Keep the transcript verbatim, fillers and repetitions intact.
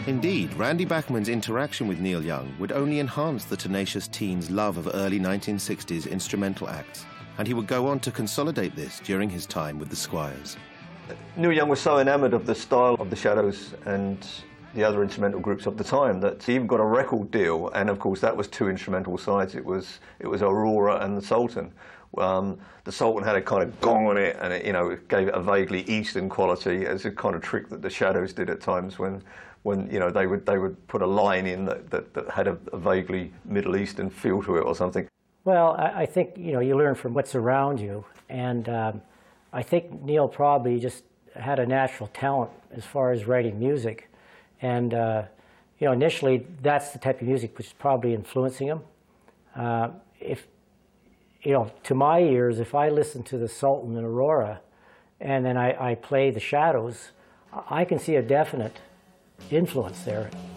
Indeed, Randy Bachman's interaction with Neil Young would only enhance the tenacious teen's love of early nineteen sixties instrumental acts, and he would go on to consolidate this during his time with the Squires. Neil Young was so enamoured of the style of the Shadows and the other instrumental groups of the time that he even got a record deal, and of course that was two instrumental sides. It was it was Aurora and the Sultan. Um, the Sultan had a kind of gong on it, and it, you know, it gave it a vaguely Eastern quality, as a kind of trick that the Shadows did at times when, when you know, they would they would put a line in that that, that had a, a vaguely Middle Eastern feel to it or something. Well, I, I think you know you learn from what's around you, and um, I think Neil probably just had a natural talent as far as writing music. And, uh, you know, initially, that's the type of music which is probably influencing him. Uh, if, you know, to my ears, if I listen to the Sultan and Aurora, and then I, I play the Shadows, I can see a definite influence there.